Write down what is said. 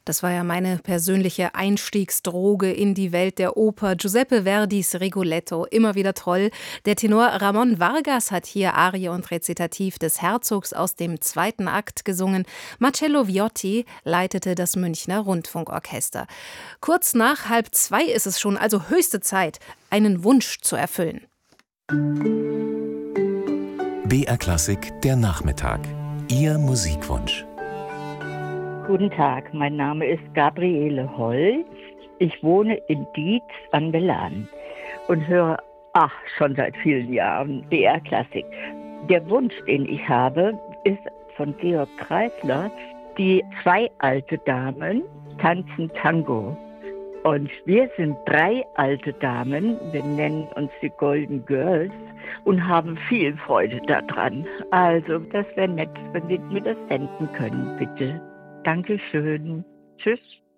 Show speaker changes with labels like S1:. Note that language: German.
S1: Das war ja meine persönliche Einstiegsdroge in die Welt der Oper. Giuseppe Verdis Rigoletto, immer wieder toll. Der Tenor Ramon Vargas hat hier Arie und Rezitativ des Herzogs aus dem zweiten Akt gesungen. Marcello Viotti leitete das Münchner Rundfunkorchester. Kurz nach 1:30 ist es schon, also höchste Zeit, einen Wunsch zu erfüllen.
S2: BR Klassik, der Nachmittag. Ihr Musikwunsch.
S3: Guten Tag, mein Name ist Gabriele Holl. Ich wohne in Dietz an Melan und höre, schon seit vielen Jahren BR Klassik. Der Wunsch, den ich habe, ist von Georg Kreisler, die 2 alte Damen tanzen Tango. Und wir sind 3 alte Damen, wir nennen uns die Golden Girls und haben viel Freude daran. Also, das wäre nett, wenn Sie mir das senden können, bitte. Dankeschön. Tschüss.